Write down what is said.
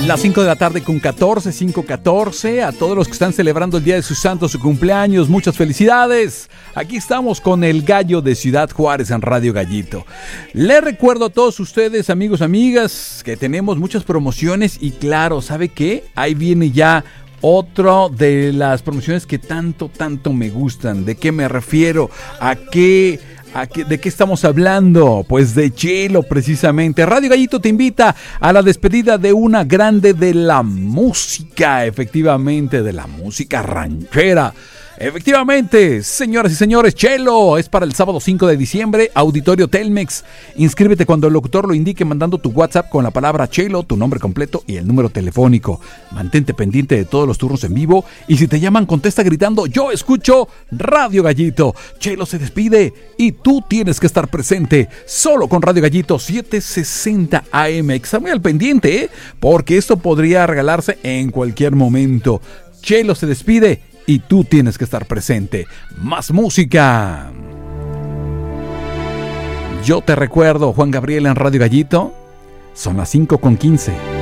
Las 5 de la tarde con 14, 5:14. A todos los que están celebrando el día de sus santos, su cumpleaños, muchas felicidades. Aquí estamos con el Gallo de Ciudad Juárez en Radio Gallito. Les recuerdo a todos ustedes, amigos, amigas, que tenemos muchas promociones y claro, ¿sabe qué? Ahí viene ya otro de las promociones que tanto me gustan. ¿De qué me refiero? ¿De qué estamos hablando? Pues de Chelo, precisamente. Radio Gallito te invita a la despedida de una grande de la música, efectivamente, de la música ranchera. Efectivamente, señoras y señores, Chelo es para el sábado 5 de diciembre, Auditorio Telmex. Inscríbete cuando el locutor lo indique mandando tu WhatsApp con la palabra Chelo, tu nombre completo y el número telefónico. Mantente pendiente de todos los turnos en vivo y si te llaman contesta gritando: yo escucho Radio Gallito. Chelo se despide y tú tienes que estar presente solo con Radio Gallito 760 AM. Está muy al pendiente, porque esto podría regalarse en cualquier momento. Chelo se despide y tú tienes que estar presente. Más música. Yo te recuerdo, Juan Gabriel en Radio Gallito. Son las 5:15.